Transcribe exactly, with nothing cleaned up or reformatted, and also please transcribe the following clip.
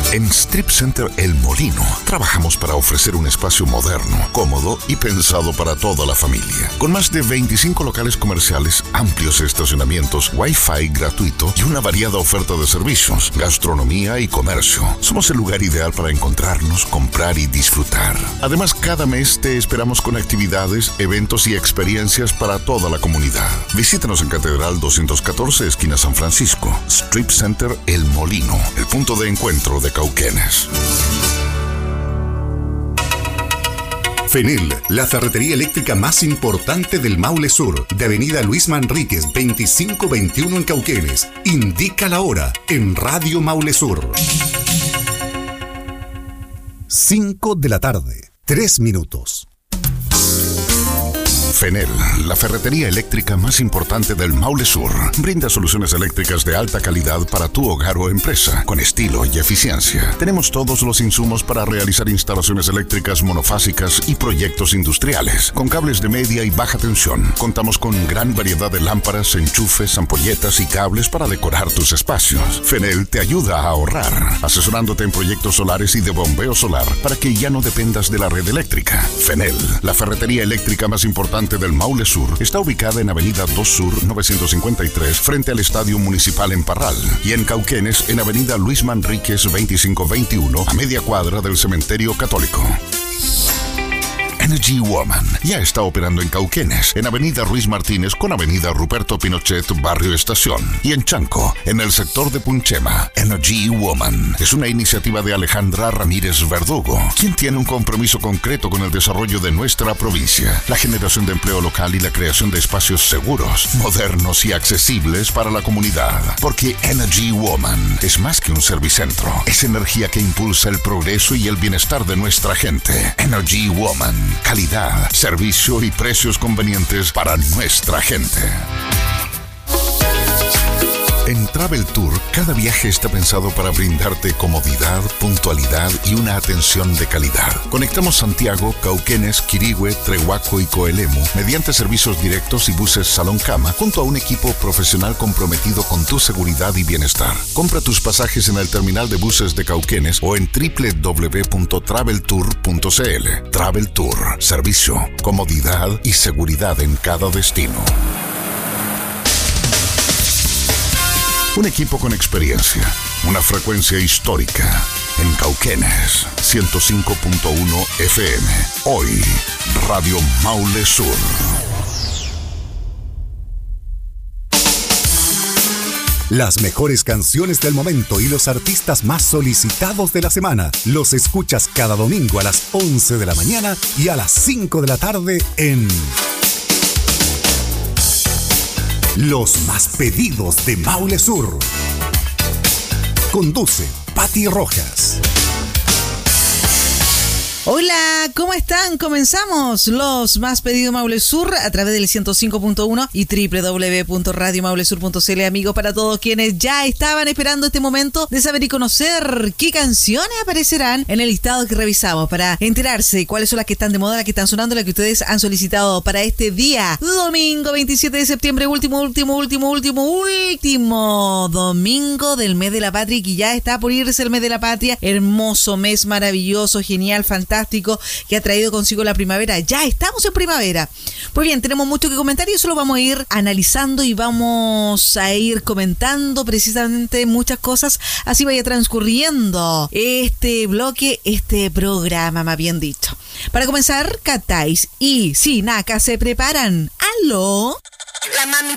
En Strip Center El Molino trabajamos para ofrecer un espacio moderno, cómodo y pensado para toda la familia. Con más de veinticinco locales comerciales, amplios estacionamientos, Wi-Fi gratuito y una variada oferta de servicios, gastronomía y comercio. Somos el lugar ideal para encontrarnos, comprar y disfrutar. Además, cada mes te esperamos con actividades, eventos y experiencias para toda la comunidad. Visítanos en Catedral doscientos catorce, esquina San Francisco. Strip Center El Molino, el punto de encuentro de Cauquenes. Fenel, la ferretería eléctrica más importante del Maule Sur, de avenida Luis Manríquez veinticinco veintiuno en Cauquenes. Indica la hora en Radio Maule Sur. cinco de la tarde, tres minutos. Fenel, la ferretería eléctrica más importante del Maule Sur, brinda soluciones eléctricas de alta calidad para tu hogar o empresa, con estilo y eficiencia. Tenemos todos los insumos para realizar instalaciones eléctricas monofásicas y proyectos industriales, con cables de media y baja tensión. Contamos con gran variedad de lámparas, enchufes, ampolletas y cables para decorar tus espacios. Fenel te ayuda a ahorrar, asesorándote en proyectos solares y de bombeo solar para que ya no dependas de la red eléctrica. Fenel, la ferretería eléctrica más importante del Maule Sur, está ubicada en Avenida dos Sur novecientos cincuenta y tres, frente al Estadio Municipal en Parral, y en Cauquenes en Avenida Luis Manríquez veinticinco veintiuno, a media cuadra del Cementerio Católico. Energy Woman ya está operando en Cauquenes, en Avenida Ruiz Martínez con Avenida Ruperto Pinochet, Barrio Estación, y en Chanco, en el sector de Punchema. Energy Woman es una iniciativa de Alejandra Ramírez Verdugo, quien tiene un compromiso concreto con el desarrollo de nuestra provincia, la generación de empleo local y la creación de espacios seguros, modernos y accesibles para la comunidad. Porque Energy Woman es más que un servicentro, es energía que impulsa el progreso y el bienestar de nuestra gente. Energy Woman. Calidad, servicio y precios convenientes para nuestra gente. En Travel Tour, cada viaje está pensado para brindarte comodidad, puntualidad y una atención de calidad. Conectamos Santiago, Cauquenes, Quirihue, Trehuaco y Coelemu mediante servicios directos y buses Salón Cama, junto a un equipo profesional comprometido con tu seguridad y bienestar. Compra tus pasajes en el terminal de buses de Cauquenes o en doble u doble u doble u punto travel tour punto c l. Travel Tour, servicio, comodidad y seguridad en cada destino. Un equipo con experiencia, una frecuencia histórica. En Cauquenes, ciento cinco punto uno F M. Hoy, Radio Maule Sur. Las mejores canciones del momento y los artistas más solicitados de la semana los escuchas cada domingo a las once de la mañana y a las cinco de la tarde en Los Más Pedidos de Maule Sur. Conduce Pati Rojas. Hola, ¿cómo están? Comenzamos Los Más Pedidos Maule Sur a través del ciento cinco punto uno y doble u doble u doble u punto radio maule sur punto c l. Amigos, para todos quienes ya estaban esperando este momento de saber y conocer qué canciones aparecerán en el listado que revisamos, para enterarse cuáles son las que están de moda, las que están sonando, las que ustedes han solicitado para este día, domingo veintisiete de septiembre, último, último, último, último, último domingo del mes de la patria, y que ya está por irse el mes de la patria. Hermoso mes, maravilloso, genial, fantástico, que ha traído consigo la primavera. Ya estamos en primavera. Pues bien, tenemos mucho que comentar y eso lo vamos a ir analizando y vamos a ir comentando precisamente muchas cosas. Así vaya transcurriendo este bloque, este programa, más bien dicho. Para comenzar, Catais y Sinaka se preparan. ¡Aló! La mami